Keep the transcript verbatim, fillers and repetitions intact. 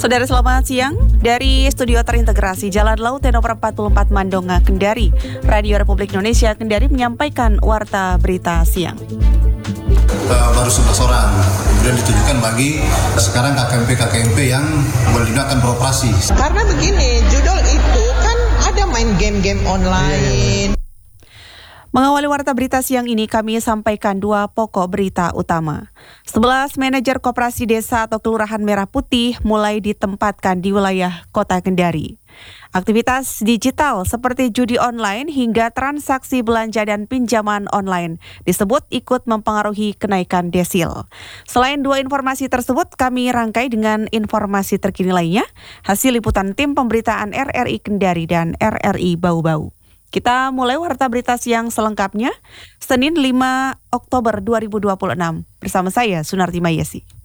Saudara selamat siang, dari studio terintegrasi Jalan Laut T nomor empat puluh empat Mandonga, Kendari, Radio Republik Indonesia Kendari menyampaikan warta berita siang. Uh, baru sebelas orang, kemudian ditujukan bagi sekarang K K M P K K M P yang boleh dibilang beroperasi. Karena begini, judul itu kan ada main game-game online. Mengawali warta berita siang ini kami sampaikan dua pokok berita utama. sebelas manajer koperasi desa atau Kelurahan Merah Putih mulai ditempatkan di wilayah Kota Kendari. Aktivitas digital seperti judi online hingga transaksi belanja dan pinjaman online disebut ikut mempengaruhi kenaikan desil. Selain dua informasi tersebut, kami rangkai dengan informasi terkini lainnya, hasil liputan tim pemberitaan R R I Kendari dan R R I Bau-Bau. Kita mulai warta berita siang selengkapnya, Senin lima Oktober dua ribu dua puluh enam. Bersama saya, Sunarti Mayesi.